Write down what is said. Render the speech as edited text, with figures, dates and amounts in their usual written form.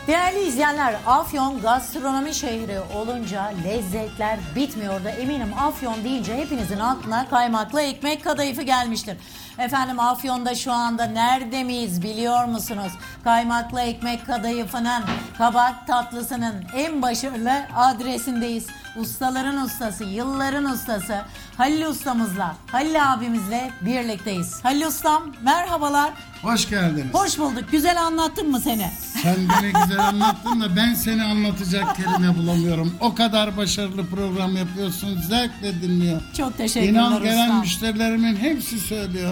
Değerli izleyenler, Afyon gastronomi şehri olunca lezzetler bitmiyor da eminim Afyon deyince hepinizin aklına kaymaklı ekmek kadayıfı gelmiştir. Efendim Afyon'da şu anda nerede miyiz biliyor musunuz? Kaymaklı ekmek kadayıfının, kabak tatlısının en başarılı adresindeyiz. Ustaların ustası, yılların ustası Halil ustamızla, Halil abimizle birlikteyiz. Halil ustam merhabalar. Hoş geldiniz. Hoş bulduk. Güzel anlattın mı seni? Sen beni güzel anlattın da ben seni anlatacak kelime bulamıyorum. O kadar başarılı program yapıyorsun, zevkle dinliyor. Çok teşekkürler İnan gelen ustam. müşterilerimin hepsi söylüyor.